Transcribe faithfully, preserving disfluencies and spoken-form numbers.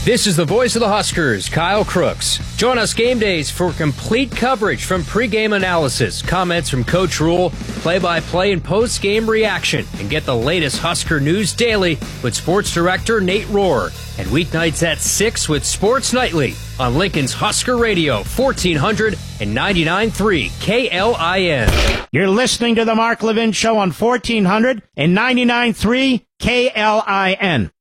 This is the voice of the Huskers, Kyle Crooks. Join us game days for complete coverage from pregame analysis, comments from Coach Rule, play-by-play and post-game reaction, and get the latest Husker news daily with Sports Director Nate Rohr. And weeknights at six with Sports Nightly on Lincoln's Husker Radio, fourteen hundred and ninety-nine point three K L I N. You're listening to the Mark Levin Show on fourteen hundred and ninety-nine point three K L I N.